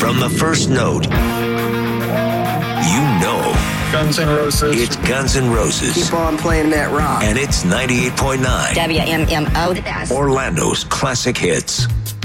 From the first note, you know Guns N' Roses. it's Guns N' Roses. Keep on playing that rock. And it's 98.9. WMMO, the best. Orlando's classic hits.